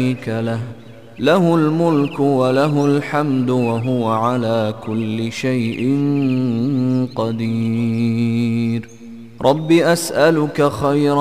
له الملك وله الحمد وهو على كل شيء قدير. رب أسألك خير